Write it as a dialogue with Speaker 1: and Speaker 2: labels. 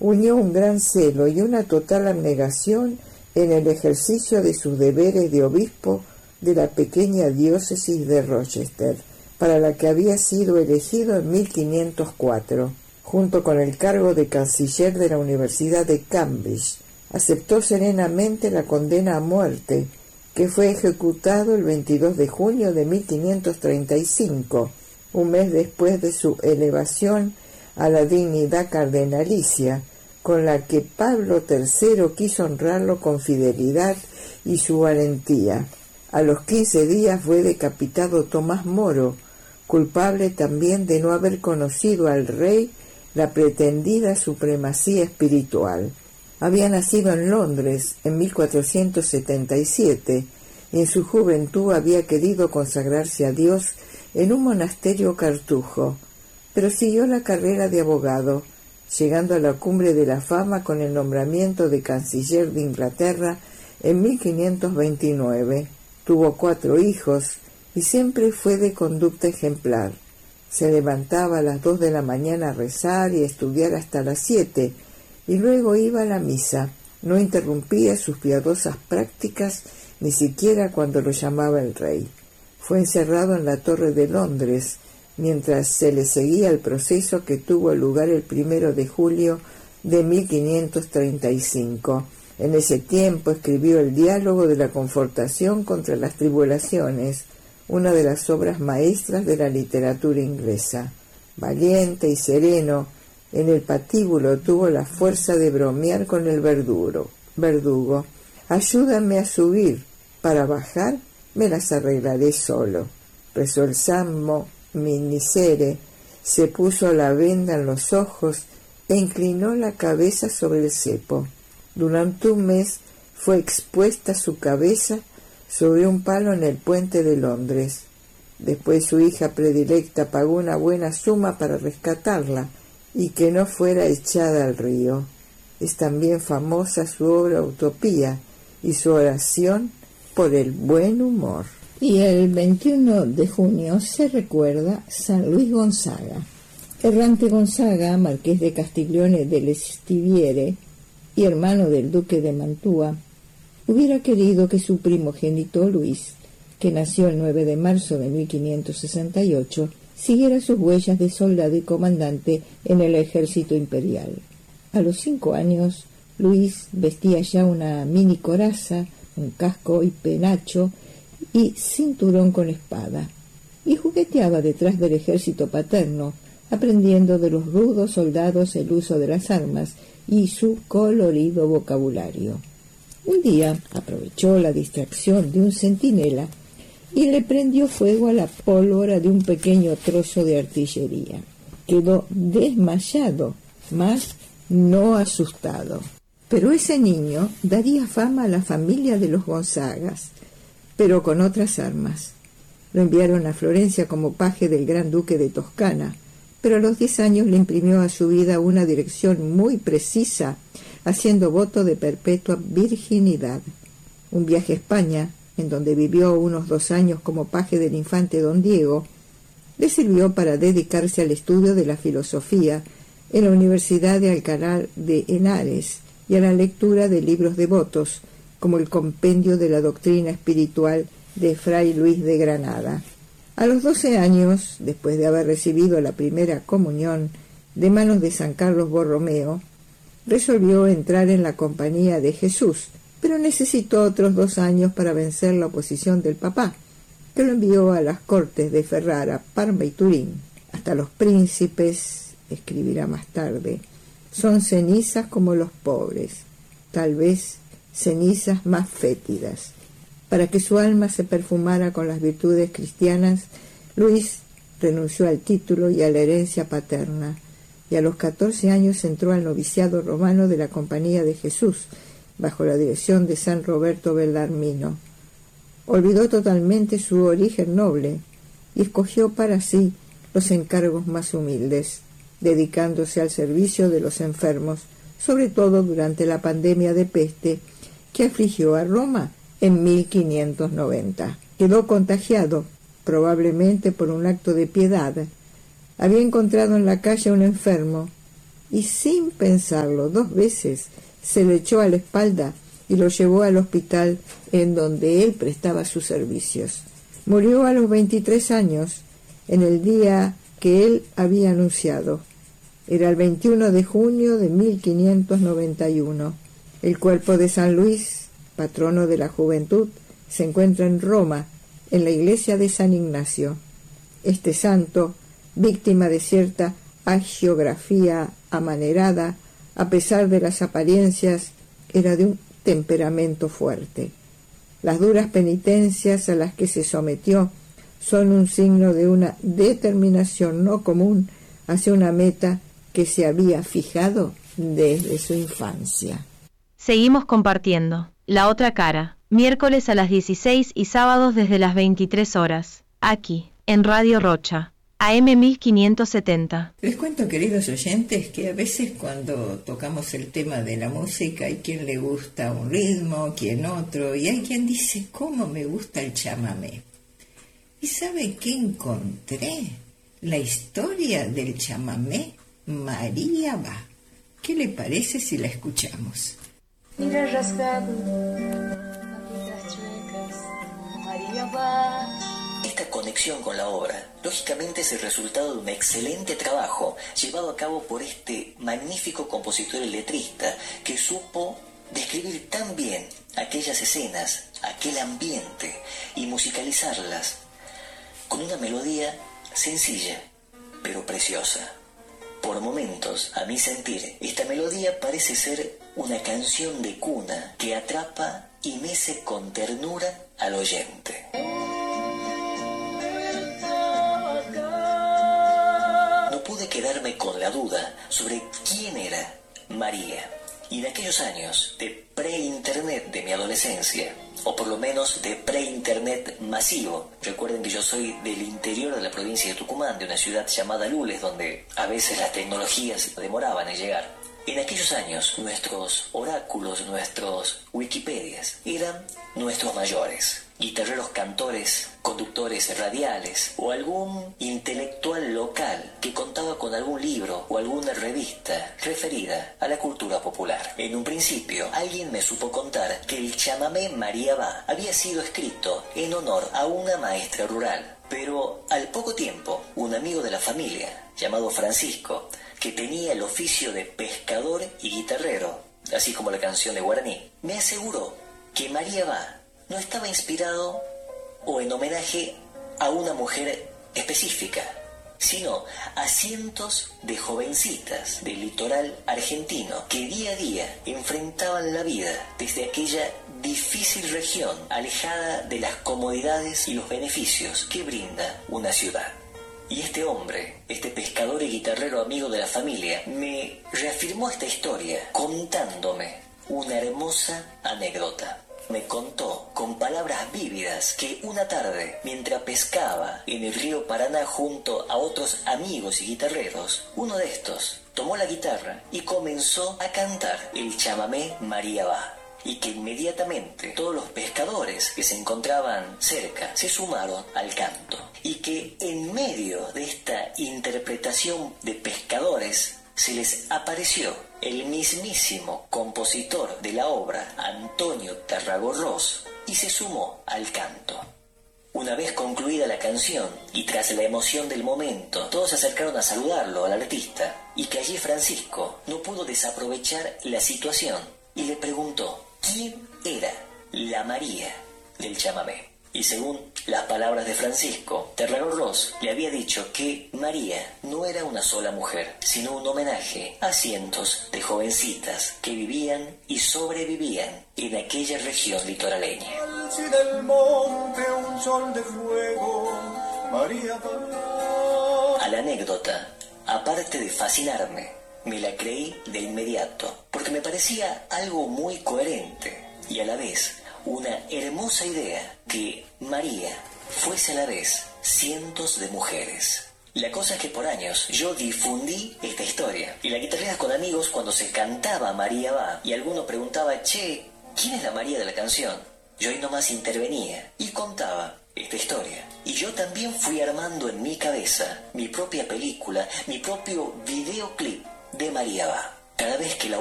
Speaker 1: unió un gran celo y una total abnegación en el ejercicio de sus deberes de obispo de la pequeña diócesis de Rochester, para la que había sido elegido en 1504, junto con el cargo de canciller de la Universidad de Cambridge. Aceptó serenamente la condena a muerte, que fue ejecutado el 22 de junio de 1535, un mes después de su elevación a la dignidad cardenalicia, con la que Pablo III quiso honrarlo con fidelidad y su valentía. A los 15 días fue decapitado Tomás Moro, culpable también de no haber conocido al rey la pretendida supremacía espiritual. Había nacido en Londres en 1477 y en su juventud había querido consagrarse a Dios en un monasterio cartujo, pero siguió la carrera de abogado, llegando a la cumbre de la fama con el nombramiento de canciller de Inglaterra en 1529. Tuvo 4 hijos y siempre fue de conducta ejemplar. Se levantaba a las 2 de la mañana a rezar y estudiar hasta las 7, y luego iba a la misa. No interrumpía sus piadosas prácticas ni siquiera cuando lo llamaba el rey. Fue encerrado en la Torre de Londres, mientras se le seguía el proceso que tuvo lugar el 1 de julio de 1535. En ese tiempo escribió el Diálogo de la Confortación contra las Tribulaciones, una de las obras maestras de la literatura inglesa. Valiente y sereno, en el patíbulo tuvo la fuerza de bromear con el verdugo. «Ayúdame a subir, para bajar me las arreglaré solo». Rezó el Salmo Minisere, se puso la venda en los ojos e inclinó la cabeza sobre el cepo. Durante un mes fue expuesta su cabeza sobre un palo en el puente de Londres. Después su hija predilecta pagó una buena suma para rescatarla y que no fuera echada al río. Es también famosa su obra Utopía y su oración por el buen humor.
Speaker 2: Y el 21 de junio se recuerda San Luis Gonzaga. Errante Gonzaga, marqués de Castiglione del Stiviere y hermano del duque de Mantua, hubiera querido que su primogénito Luis, que nació el 9 de marzo de 1568, siguiera sus huellas de soldado y comandante en el ejército imperial. A los 5 años, Luis vestía ya una mini coraza, un casco y penacho y cinturón con espada, y jugueteaba detrás del ejército paterno, aprendiendo de los rudos soldados el uso de las armas y su colorido vocabulario. Un día aprovechó la distracción de un centinela y le prendió fuego a la pólvora de un pequeño trozo de artillería. Quedó desmayado, mas no asustado. Pero ese niño daría fama a la familia de los Gonzagas, pero con otras armas. Lo enviaron a Florencia como paje del gran duque de Toscana, pero a los 10 años le imprimió a su vida una dirección muy precisa, haciendo voto de perpetua virginidad. Un viaje a España, en donde vivió unos 2 años como paje del infante don Diego, le sirvió para dedicarse al estudio de la filosofía en la Universidad de Alcalá de Henares y a la lectura de libros devotos, como el Compendio de la Doctrina Espiritual de Fray Luis de Granada. A los 12 años, después de haber recibido la primera comunión de manos de San Carlos Borromeo, resolvió entrar en la Compañía de Jesús, pero necesitó otros 2 años para vencer la oposición del papá, que lo envió a las cortes de Ferrara, Parma y Turín. Hasta los príncipes, escribirá más tarde, son cenizas como los pobres, tal vez cenizas más fétidas. Para que su alma se perfumara con las virtudes cristianas, Luis renunció al título y a la herencia paterna, y a los 14 años entró al noviciado romano de la Compañía de Jesús, bajo la dirección de San Roberto Bellarmino. Olvidó totalmente su origen noble y escogió para sí los encargos más humildes, dedicándose al servicio de los enfermos, sobre todo durante la pandemia de peste que afligió a Roma en 1590. Quedó contagiado, probablemente por un acto de piedad. Había encontrado en la calle a un enfermo
Speaker 1: y sin pensarlo 2 veces se le echó a la espalda y lo llevó al hospital en donde él prestaba sus servicios. Murió a los 23 años, en el día que él había anunciado. Era el 21 de junio de 1591. El cuerpo de San Luis, patrono de la juventud, se encuentra en Roma, en la iglesia de San Ignacio. Este santo, víctima de cierta hagiografía amanerada, a pesar de las apariencias, era de un temperamento fuerte. Las duras penitencias a las que se sometió son un signo de una determinación no común hacia una meta que se había fijado desde su infancia.
Speaker 3: Seguimos compartiendo. La otra cara, miércoles a las 16 y sábados desde las 23 horas, aquí, en Radio Rocha, AM 1570.
Speaker 1: Les cuento, queridos oyentes, que a veces cuando tocamos el tema de la música hay quien le gusta un ritmo, quien otro, y hay quien dice, ¿cómo me gusta el chamamé? ¿Y sabe qué encontré? La historia del chamamé María va. ¿Qué le parece si la escuchamos?
Speaker 4: Mira rasgado, patitas chuecas, María va.
Speaker 5: Esta conexión con la obra, lógicamente, es el resultado de un excelente trabajo llevado a cabo por este magnífico compositor y letrista que supo describir tan bien aquellas escenas, aquel ambiente y musicalizarlas con una melodía sencilla, pero preciosa. Por momentos, a mi sentir, esta melodía parece ser una canción de cuna que atrapa y mece con ternura al oyente. No pude quedarme con la duda sobre quién era María. Y en aquellos años de pre-internet de mi adolescencia, o por lo menos de pre-internet masivo, recuerden que yo soy del interior de la provincia de Tucumán, de una ciudad llamada Lules, donde a veces las tecnologías demoraban en llegar. En aquellos años, nuestros oráculos, nuestros Wikipedias, eran nuestros mayores, guitarreros, cantores, conductores radiales o algún intelectual local que contaba con algún libro o alguna revista referida a la cultura popular. En un principio, alguien me supo contar que el chamamé María va había sido escrito en honor a una maestra rural, pero al poco tiempo, un amigo de la familia, llamado Francisco, que tenía el oficio de pescador y guitarrero, así como la canción de Guaraní, me aseguró que María va no estaba inspirado o en homenaje a una mujer específica, sino a cientos de jovencitas del litoral argentino que día a día enfrentaban la vida desde aquella difícil región alejada de las comodidades y los beneficios que brinda una ciudad. Y este hombre, este pescador y guitarrero amigo de la familia, me reafirmó esta historia contándome una hermosa anécdota. Me contó con palabras vívidas que una tarde, mientras pescaba en el río Paraná junto a otros amigos y guitarreros, uno de estos tomó la guitarra y comenzó a cantar el chamamé María va, y que inmediatamente todos los pescadores que se encontraban cerca se sumaron al canto, y que en medio de esta interpretación de pescadores se les apareció el mismísimo compositor de la obra, Antonio Tarragorros, y se sumó al canto. Una vez concluida la canción y tras la emoción del momento, todos se acercaron a saludarlo al artista, y que allí Francisco no pudo desaprovechar la situación y le preguntó quién era la María del chamamé. Y según las palabras de Francisco, Tarragorros le había dicho que María no era una sola mujer, sino un homenaje a cientos de jovencitas que vivían y sobrevivían en aquella región litoraleña. A la anécdota, aparte de fascinarme, me la creí de inmediato, porque me parecía algo muy coherente y a la vez una hermosa idea que María fuese a la vez cientos de mujeres. La cosa es que por años yo difundí esta historia y la guitarreaba con amigos cuando se cantaba María va y alguno preguntaba, che, ¿quién es la María de la canción? Yo ahí nomás intervenía y contaba esta historia. Y yo también fui armando en mi cabeza mi propia película, mi propio videoclip de María va. Cada vez que la